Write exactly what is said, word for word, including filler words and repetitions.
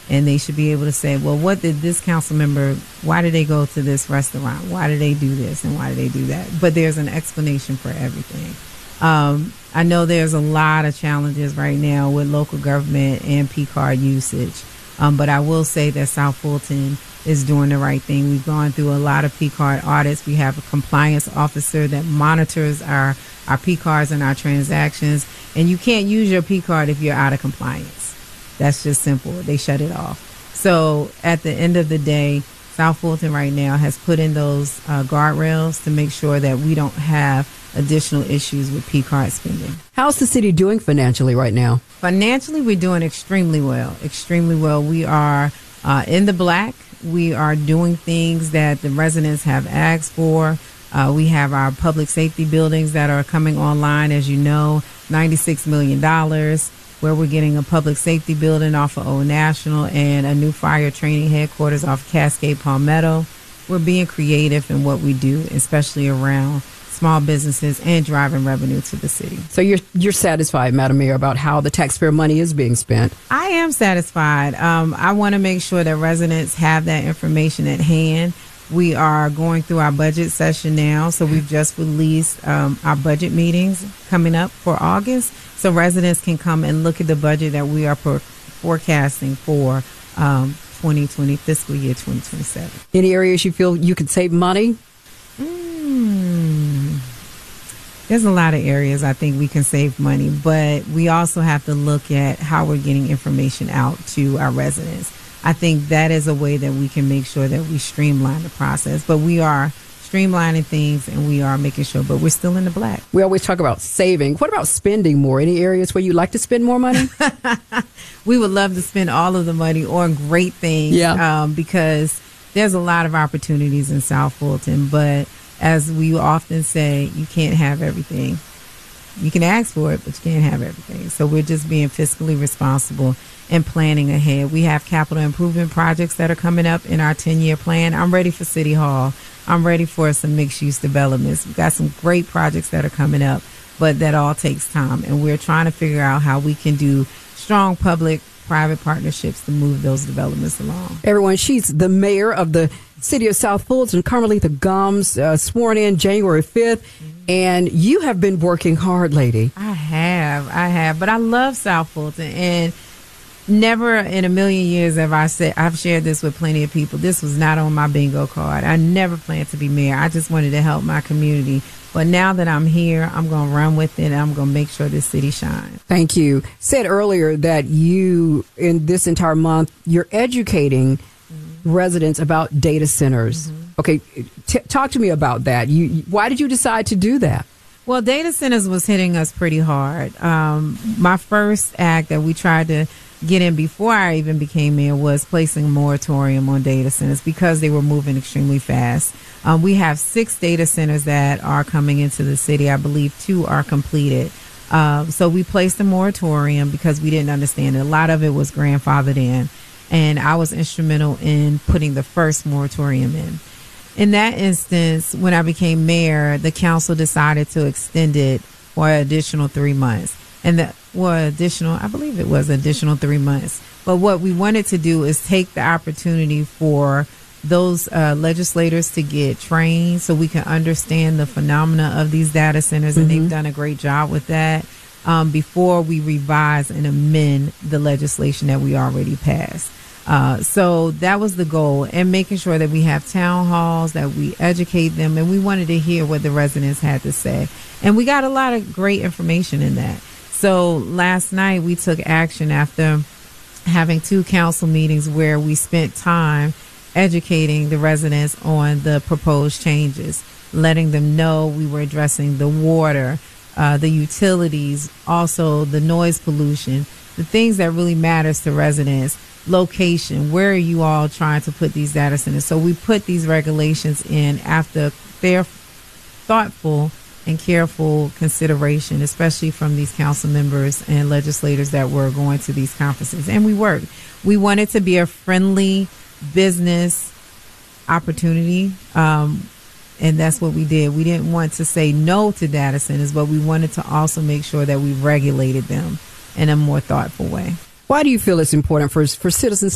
And they should be able to say, well, what did this council member, why did they go to this restaurant? Why did they do this and why did they do that? But there's an explanation for everything. Um, I know there's a lot of challenges right now with local government and P card usage. Um, but I will say that South Fulton is doing the right thing. We've gone through a lot of P card audits. We have a compliance officer that monitors our, our P cards and our transactions. And you can't use your P card if you're out of compliance. That's just simple. They shut it off. So at the end of the day, South Fulton right now has put in those uh, guardrails to make sure that we don't have additional issues with P card spending. How's the city doing financially right now? Financially, we're doing extremely well, extremely well. We are uh, in the black. We are doing things that the residents have asked for. Uh, we have our public safety buildings that are coming online, as you know, ninety-six million dollars. Where we're getting a public safety building off of Old National and a new fire training headquarters off Cascade Palmetto. We're being creative in what we do, especially around small businesses and driving revenue to the city. So you're you're satisfied, Madam Mayor, about how the taxpayer money is being spent? I am satisfied. Um, I want to make sure that residents have that information at hand. We are going through our budget session now, so we've just released um, our budget meetings coming up for August, so residents can come and look at the budget that we are for forecasting for um, twenty twenty, fiscal year twenty twenty-seven. Any areas you feel you could save money? Mm, there's a lot of areas I think we can save money, but we also have to look at how we're getting information out to our residents. I think that is a way that we can make sure that we streamline the process. But we are streamlining things and we are making sure, but we're still in the black. We always talk about saving. What about spending more? Any areas where you'd like to spend more money? We would love to spend all of the money on great things, yeah. um, because there's a lot of opportunities in South Fulton. But as we often say, you can't have everything. You can ask for it, but you can't have everything. So we're just being fiscally responsible and planning ahead. We have capital improvement projects that are coming up in our ten-year plan. I'm ready for City Hall. I'm ready for some mixed-use developments. We've got some great projects that are coming up, but that all takes time. And we're trying to figure out how we can do strong public-private partnerships to move those developments along. Everyone, she's the mayor of the city of South Fulton, Carmelita Gomes, uh, sworn in January fifth. Mm-hmm. And you have been working hard, lady. I have. I have. But I love South Fulton. And never in a million years have I said, I've shared this with plenty of people. This was not on my bingo card. I never planned to be mayor. I just wanted to help my community. But now that I'm here, I'm going to run with it. And I'm going to make sure this city shines. Thank you. Said earlier that you, in this entire month, you're educating mm-hmm. residents about data centers. Mm-hmm. Okay, t- talk to me about that. You, why did you decide to do that? Well, data centers was hitting us pretty hard. Um, my first act that we tried to get in before I even became mayor was placing a moratorium on data centers because they were moving extremely fast. Um, we have six data centers that are coming into the city. I believe two are completed. Uh, so we placed a moratorium because we didn't understand it. A lot of it was grandfathered in, and I was instrumental in putting the first moratorium in. In that instance, when I became mayor, the council decided to extend it for an additional three months. And the well, additional, I believe it was additional three months. But what we wanted to do is take the opportunity for those uh, legislators to get trained so we can understand the phenomena of these data centers. And mm-hmm. they've done a great job with that um, before we revise and amend the legislation that we already passed. Uh, so that was the goal, and making sure that we have town halls, that we educate them, and we wanted to hear what the residents had to say. And we got a lot of great information in that. So last night we took action after having two council meetings where we spent time educating the residents on the proposed changes, letting them know we were addressing the water, uh, the utilities, also the noise pollution, the things that really matters to residents. Location, where are you all trying to put these data centers? So we put these regulations in after fair, thoughtful and careful consideration, especially from these council members and legislators that were going to these conferences. And we worked. We wanted to be a friendly business opportunity. Um, and that's what we did. We didn't want to say no to data centers, but we wanted to also make sure that we regulated them in a more thoughtful way. Why do you feel it's important for for citizens